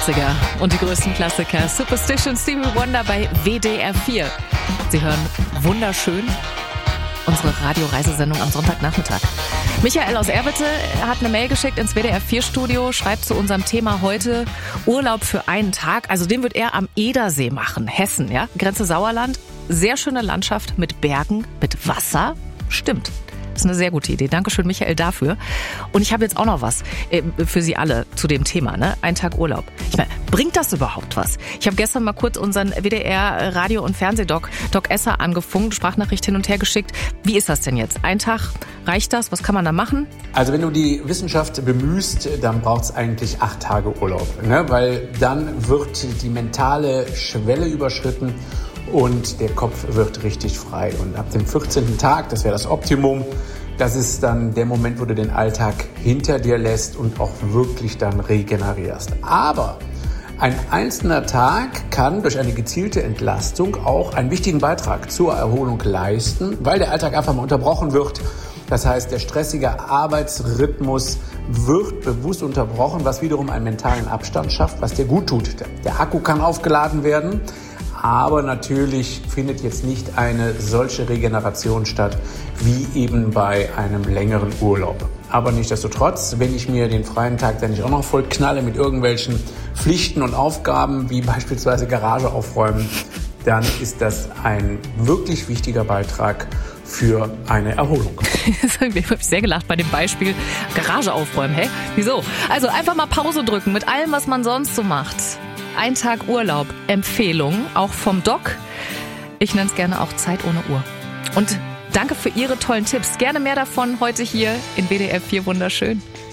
80er und die größten Klassiker. Superstition, Stevie Wonder bei WDR 4. Sie hören wunderschön unsere Radioreisesendung am Sonntagnachmittag. Michael aus Erwitte hat eine Mail geschickt ins WDR 4 Studio, schreibt zu unserem Thema heute Urlaub für einen Tag. Also den wird er am Edersee machen, Hessen, ja, Grenze Sauerland. Sehr schöne Landschaft mit Bergen, mit Wasser. Stimmt. Das ist eine sehr gute Idee. Dankeschön, Michael, dafür. Und ich habe jetzt auch noch was für Sie alle zu dem Thema, ne? Ein Tag Urlaub. Ich meine, bringt das überhaupt was? Ich habe gestern mal kurz unseren WDR Radio- und Fernsehdoc, Doc Esser, angefunkt, Sprachnachricht hin und her geschickt. Wie ist das denn jetzt? Ein Tag, reicht das? Was kann man da machen? Also wenn du die Wissenschaft bemühst, dann braucht es eigentlich 8 Tage Urlaub, ne? Weil dann wird die mentale Schwelle überschritten und der Kopf wird richtig frei. Und ab dem 14. Tag, das wäre das Optimum, das ist dann der Moment, wo du den Alltag hinter dir lässt und auch wirklich dann regenerierst. Aber ein einzelner Tag kann durch eine gezielte Entlastung auch einen wichtigen Beitrag zur Erholung leisten, weil der Alltag einfach mal unterbrochen wird. Das heißt, der stressige Arbeitsrhythmus wird bewusst unterbrochen, was wiederum einen mentalen Abstand schafft, was dir gut tut. Der Akku kann aufgeladen werden. Aber natürlich findet jetzt nicht eine solche Regeneration statt wie eben bei einem längeren Urlaub. Aber nichtsdestotrotz, wenn ich mir den freien Tag dann nicht auch noch voll knalle mit irgendwelchen Pflichten und Aufgaben, wie beispielsweise Garage aufräumen, dann ist das ein wirklich wichtiger Beitrag für eine Erholung. Ich habe sehr gelacht bei dem Beispiel Garage aufräumen. Hä? Wieso? Also einfach mal Pause drücken mit allem, was man sonst so macht. Ein Tag Urlaub, Empfehlung, auch vom Doc. Ich nenne es gerne auch Zeit ohne Uhr. Und danke für Ihre tollen Tipps. Gerne mehr davon heute hier in WDR 4 Wunderschön.